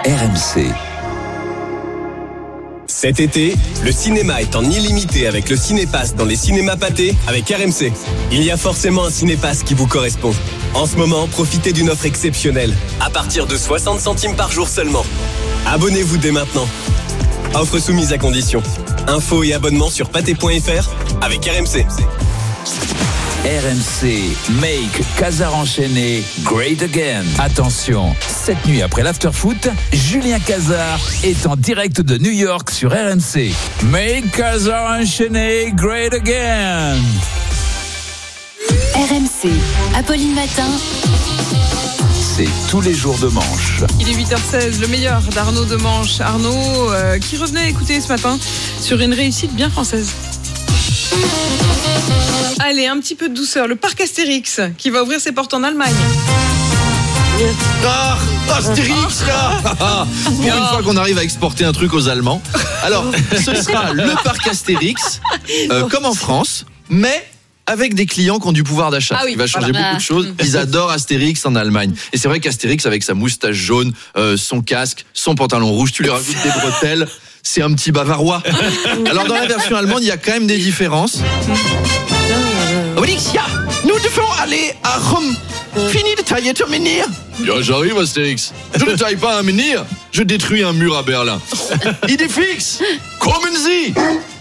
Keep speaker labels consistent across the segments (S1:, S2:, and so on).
S1: RMC.
S2: Cet été, le cinéma est en illimité avec le Cinépass dans les cinémas pâtés avec RMC. Il y a forcément un Cinépass qui vous correspond. En ce moment, profitez d'une offre exceptionnelle, à partir de 60 centimes par jour seulement. Abonnez-vous dès maintenant. Offre soumise à condition. Infos et abonnements sur pâté.fr avec RMC.
S1: RMC, make Casar enchaîné great again. Attention, cette nuit après l'afterfoot, Julien Cazard est en direct de New York sur RMC. Make Casar enchaîné great again.
S3: RMC, Apolline Matin.
S1: C'est tous les jours de manche.
S4: Il est 8h16, le meilleur d'Arnaud de Manche. Arnaud qui revenait écouter ce matin sur une réussite bien française. Allez, un petit peu de douceur. Le parc Astérix qui va ouvrir ses portes en Allemagne.
S5: Astérix là. Pour une fois qu'on arrive à exporter un truc aux Allemands. Alors, ce sera le parc Astérix, comme en France, mais avec des clients qui ont du pouvoir d'achat.
S4: Ah oui,
S5: il va changer beaucoup de choses. Ils adorent Astérix en Allemagne. Et c'est vrai qu'Astérix, avec sa moustache jaune, son casque, son pantalon rouge, tu lui rajoutes des bretelles, c'est un petit Bavarois. Alors dans la version allemande, il y a quand même des différences. Obélix, nous devons aller à Rome. Fini de tailler ton menhir. Ja, j'arrive Astérix. Je ne taille pas un menhir, je détruis un mur à Berlin. Idéfix, kommen Sie.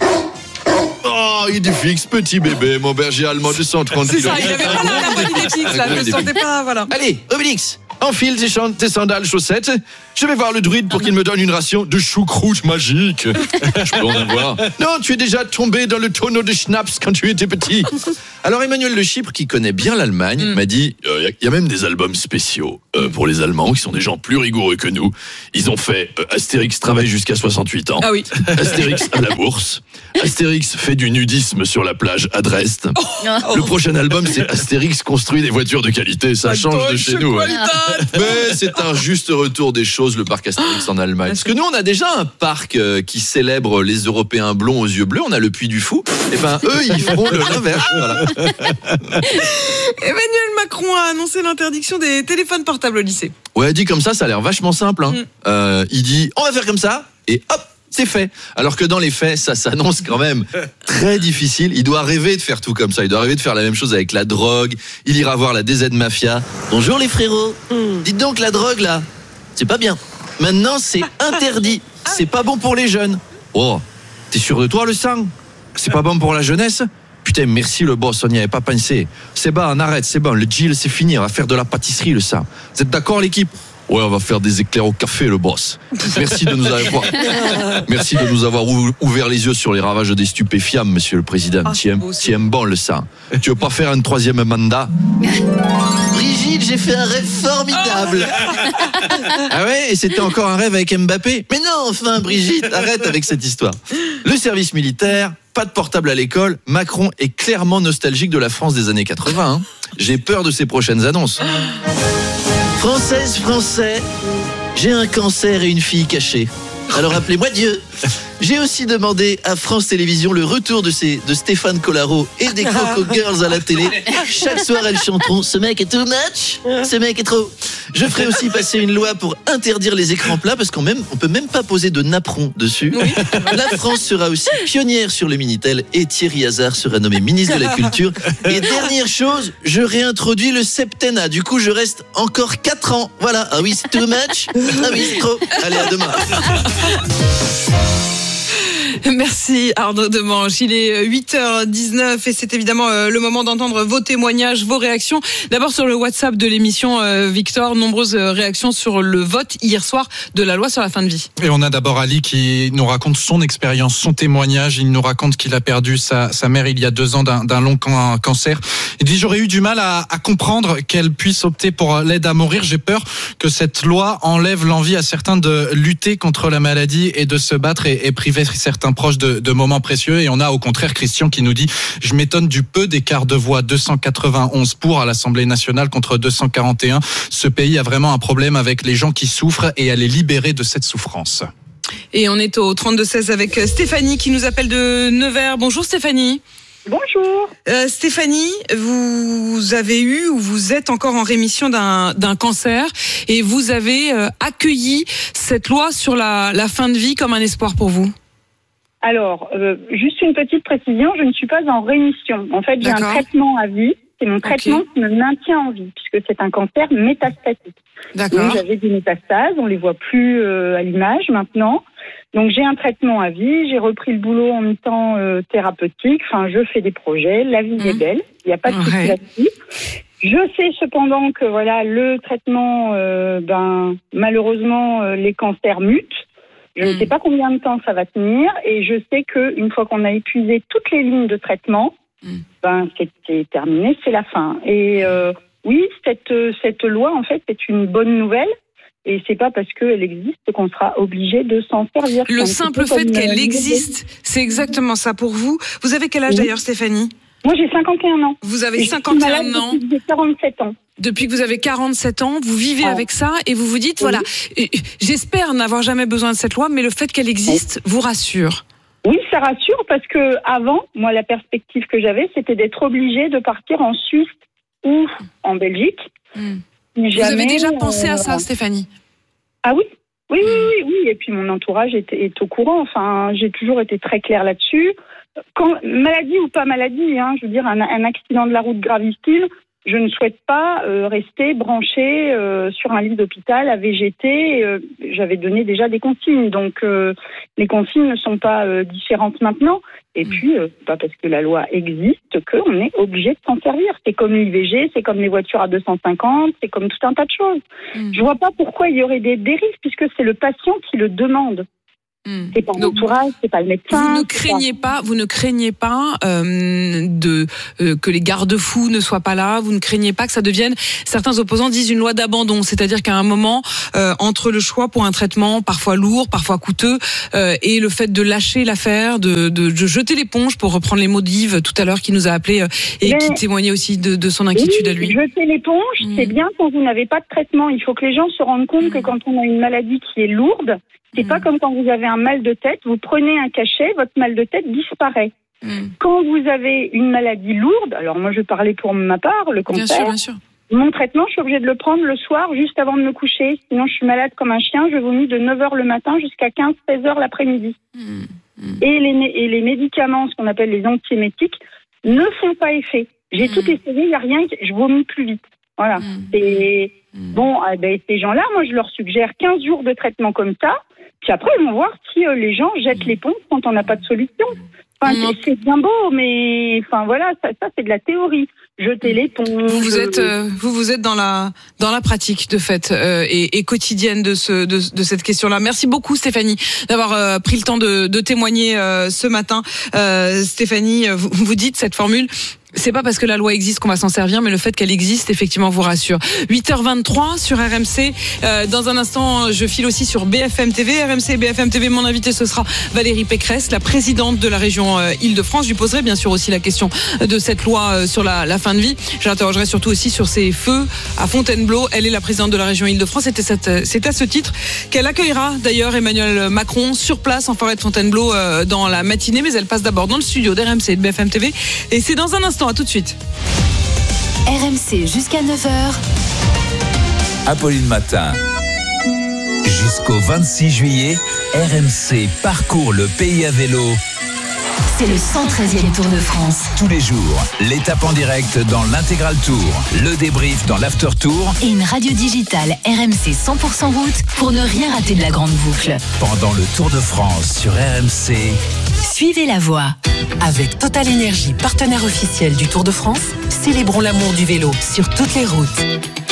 S5: Oh, Idéfix, petit bébé, mon berger allemand de 130
S4: C'est
S5: kilos.
S4: ça, il avait pas la bonne Idéfix là, je ne sentais pas, voilà.
S5: Allez, Obélix, enfile tes sandales chaussettes. Je vais voir le druide pour qu'il me donne une ration de choucroute magique. Je peux en avoir. Non, tu es déjà tombé dans le tonneau de schnapps quand tu étais petit. Alors Emmanuel Le Chypre, qui connaît bien l'Allemagne, m'a dit, il y a même des albums spéciaux pour les Allemands, qui sont des gens plus rigoureux que nous. Ils ont fait Astérix travaille jusqu'à 68 ans.
S4: Ah oui.
S5: Astérix à la bourse. Astérix fait du nudisme sur la plage à Dresde. Le prochain album, c'est Astérix construit des voitures de qualité. Ça change de chez nous. Mais c'est un juste retour des choses, le parc Astérix en Allemagne. Parce que nous, on a déjà un parc qui célèbre les Européens blonds aux yeux bleus. On a le Puy du Fou. Et ben, eux, ils feront le l'inverse. Voilà.
S4: Emmanuel Macron a annoncé l'interdiction des téléphones portables au lycée.
S5: Ouais, dit comme ça a l'air vachement simple. Hein. Il dit, on va faire comme ça, et hop, c'est fait. Alors que dans les faits, ça s'annonce quand même très difficile. Il doit rêver de faire tout comme ça. Il doit rêver de faire la même chose avec la drogue. Il ira voir la DZ Mafia. Bonjour les frérots. Dites donc, la drogue là, c'est pas bien. Maintenant, c'est interdit. C'est pas bon pour les jeunes. Oh, t'es sûr de toi le sang? C'est pas bon pour la jeunesse? Putain, merci le boss, on n'y avait pas pensé. C'est bon, on arrête, c'est bon, le deal c'est fini, on va faire de la pâtisserie le sang. Vous êtes d'accord l'équipe? Ouais, on va faire des éclairs au café le boss. Merci de nous avoir ouvert les yeux sur les ravages des stupéfiants, monsieur le président. Tiens bon le sang. Tu veux pas faire un troisième mandat? Brigitte, j'ai fait un rêve formidable. Ah ouais, et c'était encore un rêve avec Mbappé? Mais non, enfin Brigitte, arrête avec cette histoire. Le service militaire, pas de portable à l'école, Macron est clairement nostalgique de la France des années 80. Hein. J'ai peur de ses prochaines annonces. Française, Français, j'ai un cancer et une fille cachée. Alors appelez-moi Dieu. J'ai aussi demandé à France Télévisions le retour de Stéphane Collaro et des Coco Girls à la télé. Chaque soir, elles chanteront « Ce mec est too much, ce mec est trop ». Je ferai aussi passer une loi pour interdire les écrans plats parce qu'on peut même pas poser de napperon dessus. Oui. La France sera aussi pionnière sur le Minitel et Thierry Hazard sera nommé ministre de la Culture. Et dernière chose, je réintroduis le septennat. Du coup, je reste encore 4 ans. Voilà. Ah oui, c'est too much. Ah oui, c'est trop. Allez, à demain.
S4: Merci Arnaud de Manche. Il est 8h19 et c'est évidemment le moment d'entendre vos témoignages, vos réactions. D'abord sur le WhatsApp de l'émission, Victor, nombreuses réactions sur le vote hier soir de la loi sur la fin de vie.
S6: Et on a d'abord Ali qui nous raconte son expérience, son témoignage. Il nous raconte qu'il a perdu sa mère il y a 2 ans d'un long cancer. Il dit « J'aurais eu du mal à comprendre qu'elle puisse opter pour l'aide à mourir. J'ai peur que cette loi enlève l'envie à certains de lutter contre la maladie et de se battre et priver certains proches de moments précieux. Et on a au contraire Christian qui nous dit « Je m'étonne du peu d'écart de voix, 291 pour à l'Assemblée nationale contre 241. Ce pays a vraiment un problème avec les gens qui souffrent et à les libérer de cette souffrance. »
S4: Et on est au 32-16 avec Stéphanie qui nous appelle de Nevers. Bonjour Stéphanie.
S7: Bonjour.
S4: Stéphanie, vous avez eu ou vous êtes encore en rémission d'un cancer et vous avez accueilli cette loi sur la fin de vie comme un espoir pour vous.
S7: Alors, juste une petite précision, je ne suis pas en rémission. En fait, j'ai un traitement à vie. C'est mon traitement qui me maintient en vie, puisque c'est un cancer métastatique.
S4: D'accord.
S7: Donc, j'avais des métastases, on les voit plus à l'image maintenant. Donc, j'ai un traitement à vie, j'ai repris le boulot en mi-temps thérapeutique. Enfin, je fais des projets, la vie est belle, il n'y a pas de souci là-dessus. Je sais cependant que voilà, le traitement, malheureusement, les cancers mutent. Je ne sais pas combien de temps ça va tenir, et je sais qu'une fois qu'on a épuisé toutes les lignes de traitement, c'est terminé, c'est la fin. Et oui, cette loi, en fait, c'est une bonne nouvelle. Et c'est pas parce qu'elle existe qu'on sera obligé de s'en servir.
S4: Le simple fait qu'elle existe, c'est exactement ça pour vous. Vous avez quel âge d'ailleurs, Stéphanie ?
S7: Moi, j'ai 51 ans.
S4: Vous avez 51 ans.
S7: J'ai 47 ans.
S4: Depuis que vous avez 47 ans, vous vivez avec ça et vous vous dites, voilà, j'espère n'avoir jamais besoin de cette loi, mais le fait qu'elle existe vous rassure.
S7: Oui, ça rassure parce que avant, moi, la perspective que j'avais, c'était d'être obligée de partir en Suisse ou en Belgique.
S4: Vous avez déjà pensé à ça, Stéphanie ?
S7: Ah oui. Oui. Et puis mon entourage est au courant. Enfin, j'ai toujours été très claire là-dessus. Maladie ou pas maladie, je veux dire, un accident de la route gravissime, je ne souhaite pas rester branchée sur un lit d'hôpital à végéter. J'avais donné déjà des consignes, donc les consignes ne sont pas différentes maintenant. Et puis, pas parce que la loi existe qu'on est obligé de s'en servir. C'est comme l'IVG, c'est comme les voitures à 250, c'est comme tout un tas de choses. Je vois pas pourquoi il y aurait des dérives, puisque c'est le patient qui le demande. C'est pas l'entourage, c'est pas le médecin.
S4: Vous ne craignez pas que les garde-fous ne soient pas là. Vous ne craignez pas que ça devienne, certains opposants disent, une loi d'abandon. C'est-à-dire qu'à un moment, entre le choix pour un traitement parfois lourd, parfois coûteux, et le fait de lâcher l'affaire, de jeter l'éponge, pour reprendre les mots d'Yves tout à l'heure qui nous a appelé et qui témoignait aussi de son inquiétude à lui.
S7: Jeter l'éponge, c'est bien quand vous n'avez pas de traitement. Il faut que les gens se rendent compte que quand on a une maladie qui est lourde, c'est pas comme quand vous avez un mal de tête, vous prenez un cachet, votre mal de tête disparaît. Quand vous avez une maladie lourde, alors moi je parlais pour ma part, le cancer,
S4: bien sûr.
S7: Mon traitement, je suis obligée de le prendre le soir juste avant de me coucher. Sinon je suis malade comme un chien, je vomis de 9h le matin jusqu'à 15-16h l'après-midi. Et les médicaments, ce qu'on appelle les antiémétiques, ne font pas effet. J'ai tout essayé, il n'y a rien, je vomis plus vite. Voilà. Bon, ces gens-là, moi je leur suggère 15 jours de traitement comme ça. Puis après, ils vont voir si les gens jettent l'éponge quand on n'a pas de solution. Enfin, c'est bien beau, mais enfin voilà, ça c'est de la théorie. Jeter l'éponge.
S4: Vous êtes dans la pratique de fait et quotidienne de cette question-là. Merci beaucoup Stéphanie d'avoir pris le temps de témoigner ce matin. Stéphanie, vous dites cette formule. C'est pas parce que la loi existe qu'on va s'en servir, mais le fait qu'elle existe, effectivement, vous rassure. 8h23 sur RMC. Dans un instant, je file aussi sur BFM TV. RMC et BFM TV, mon invité, ce sera Valérie Pécresse, la présidente de la région Île-de-France. Je lui poserai bien sûr aussi la question de cette loi sur la fin de vie. Je l'interrogerai surtout aussi sur ces feux à Fontainebleau. Elle est la présidente de la région Île-de-France. C'est à ce titre qu'elle accueillera d'ailleurs Emmanuel Macron sur place en forêt de Fontainebleau dans la matinée. Mais elle passe d'abord dans le studio d'RMC et de BFM TV. Et c'est dans un instant. À tout de suite.
S3: RMC jusqu'à 9h.
S1: Apolline Matin. Jusqu'au 26 juillet, RMC parcourt le pays à vélo.
S3: C'est le 113e Tour de France.
S1: Tous les jours, l'étape en direct dans l'Intégral Tour, le débrief dans l'After Tour
S3: et une radio digitale RMC 100% route pour ne rien rater de la grande boucle.
S1: Pendant le Tour de France sur RMC,
S3: suivez la voie.
S8: Avec Total Énergie, partenaire officiel du Tour de France, célébrons l'amour du vélo sur toutes les routes.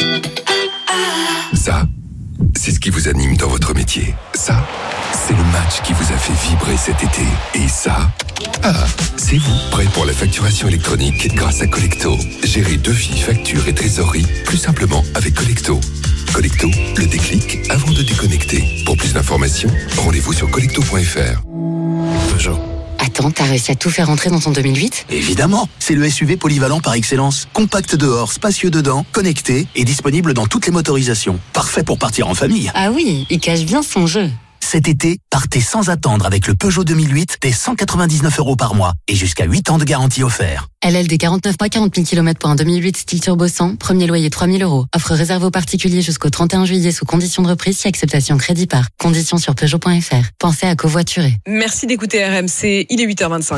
S9: Ça, c'est ce qui vous anime dans votre métier. Ça, c'est le match qui vous a fait vibrer cet été. Et ça, c'est vous, prêt pour la facturation électronique grâce à Collecto. Gérez devis, factures et trésorerie plus simplement avec Collecto. Collecto, le déclic avant de déconnecter. Pour plus d'informations, rendez-vous sur collecto.fr.
S10: Bonjour.
S11: Attends, t'as réussi à tout faire rentrer dans ton 2008 ?
S10: Évidemment, c'est le SUV polyvalent par excellence. Compact dehors, spacieux dedans, connecté et disponible dans toutes les motorisations. Parfait pour partir en famille.
S11: Ah oui, il cache bien son jeu.
S10: Cet été, partez sans attendre avec le Peugeot 2008 dès 199 € par mois et jusqu'à 8 ans de garantie offert.
S11: LLD 49 mois, 40 000 km pour un 2008 style turbo 100, premier loyer 3 000 €. Offre réservée aux particuliers jusqu'au 31 juillet sous conditions de reprise si acceptation crédit par. Conditions sur Peugeot.fr. Pensez à covoiturer.
S4: Merci d'écouter RMC, il est 8h25.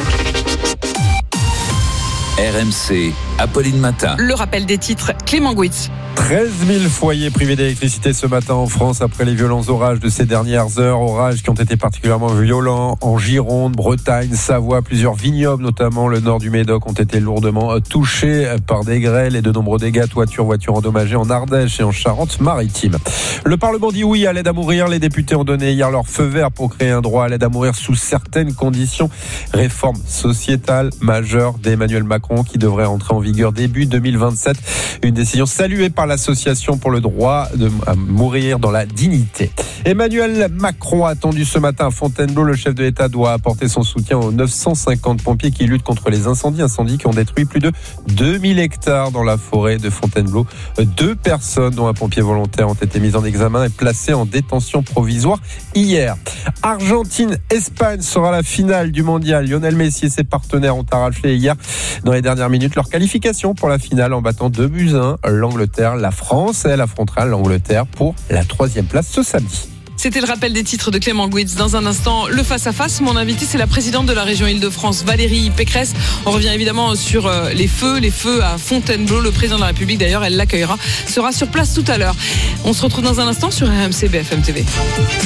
S1: RMC, Apolline Matin.
S4: Le rappel des titres, Clément Gouitz.
S12: 13 000 foyers privés d'électricité ce matin en France après les violents orages de ces dernières heures. Orages qui ont été particulièrement violents en Gironde, Bretagne, Savoie. Plusieurs vignobles, notamment le nord du Médoc, ont été lourdement touchés par des grêles et de nombreux dégâts. Voitures endommagées en Ardèche et en Charente-Maritime. Le Parlement dit oui à l'aide à mourir. Les députés ont donné hier leur feu vert pour créer un droit à l'aide à mourir sous certaines conditions. Réforme sociétale majeure d'Emmanuel Macron qui devrait entrer en vigueur début 2027. Une décision saluée par l'association pour le droit à mourir dans la dignité. Emmanuel Macron attendu ce matin à Fontainebleau. Le chef de l'État doit apporter son soutien aux 950 pompiers qui luttent contre les incendies qui ont détruit plus de 2000 hectares dans la forêt de Fontainebleau. 2 personnes, dont un pompier volontaire, ont été mises en examen et placées en détention provisoire hier. Argentine-Espagne sera la finale du mondial. Lionel Messi et ses partenaires ont arraché hier, dans les dernières minutes, leur qualification pour la finale en battant 2-1 l'Angleterre. La France, elle affrontera l'Angleterre pour la 3e place ce samedi.
S4: C'était le rappel des titres de Clément Gouitz. Dans un instant, le face-à-face. Mon invité, c'est la présidente de la région Île-de-France, Valérie Pécresse. On revient évidemment sur les feux à Fontainebleau. Le président de la République, d'ailleurs, elle l'accueillera, sera sur place tout à l'heure. On se retrouve dans un instant sur RMC BFM TV.